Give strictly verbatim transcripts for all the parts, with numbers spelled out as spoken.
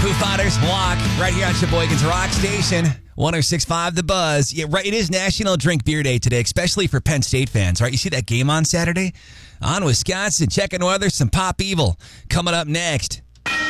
Foo Fighters, Walk, right here on Sheboygan's Rock Station. one oh six point five The Buzz. Yeah, right. It is National Drink Beer Day today, especially for Penn State fans, right? You see that game on Saturday? On Wisconsin, checking whether some Pop Evil coming up next.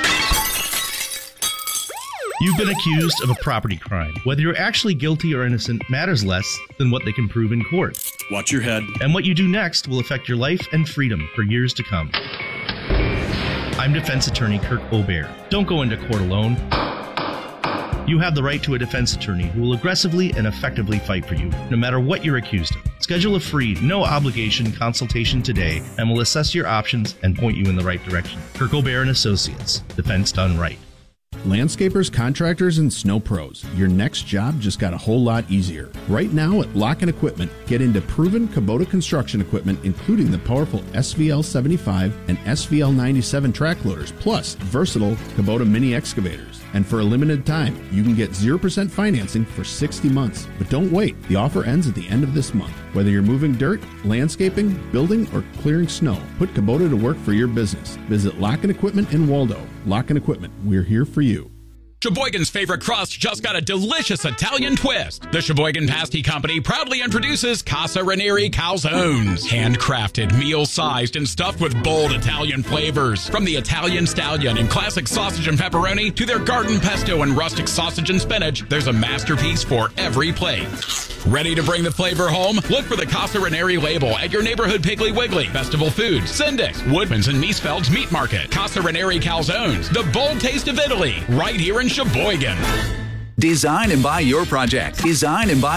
You've been accused of a property crime. Whether you're actually guilty or innocent matters less than what they can prove in court. Watch your head. And what you do next will affect your life and freedom for years to come. I'm defense attorney Kirk Obear. Don't go into court alone. You have the right to a defense attorney who will aggressively and effectively fight for you, no matter what you're accused of. Schedule a free, no-obligation consultation today, and we'll assess your options and point you in the right direction. Kirk Obear and Associates. Defense done right. Landscapers, contractors, and snow pros. Your next job just got a whole lot easier. Right now at Lock and Equipment, get into proven Kubota construction equipment, including the powerful S V L seventy-five and S V L ninety-seven track loaders, plus versatile Kubota mini excavators. And for a limited time, you can get zero percent financing for sixty months. But don't wait. The offer ends at the end of this month. Whether you're moving dirt, landscaping, building, or clearing snow, put Kubota to work for your business. Visit Lock and Equipment in Waldo. Lock and Equipment, we're here for you. Sheboygan's favorite crust just got a delicious Italian twist. The Sheboygan Pasty Company proudly introduces Casa Ranieri Calzones. Handcrafted, meal-sized, and stuffed with bold Italian flavors. From the Italian Stallion and classic sausage and pepperoni to their garden pesto and rustic sausage and spinach, there's a masterpiece for every plate. Ready to bring the flavor home? Look for the Casa Ranieri label at your neighborhood Piggly Wiggly, Festival Foods, Sindix, Woodman's, and Miesfeld's Meat Market. Casa Ranieri Calzones, the bold taste of Italy, right here in Sheboygan. Design and buy your project. Design and buy